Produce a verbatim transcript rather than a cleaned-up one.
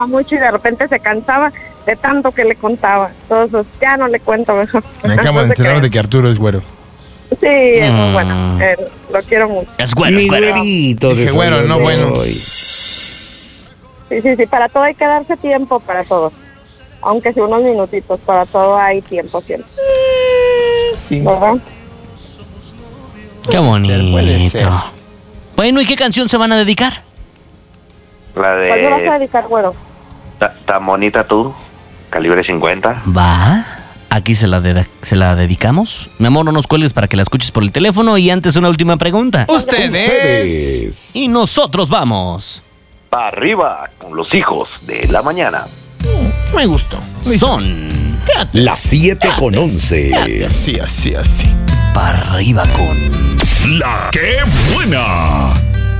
mucho y de repente se cansaba de tanto que le contaba. Entonces ya no le cuento mejor. Me acabo de enterar de que Arturo es güero. Sí, es muy bueno. Eh, lo quiero mucho. Es güero, Mi es güero. güerito de Dije güero, no bueno. Sí, sí, sí, para todo hay que darse tiempo, para todo. Aunque sea unos minutitos, para todo hay tiempo siempre. Sí. ¿Verdad? Qué puede ser. bonito. Bueno, ¿y qué canción se van a dedicar? La ¿Cuál me vas a de dedicar, güero? Ta- Tan bonita tú, calibre cincuenta. Va, aquí se la, de- se la dedicamos. Mi amor, no nos cuelgues para que la escuches por el teléfono. Y antes una última pregunta. Ustedes. Ustedes. Y nosotros vamos. Para arriba con los hijos de la mañana. Me gustó. Son Las siete con once. Así, así, así. para arriba con... La que buena.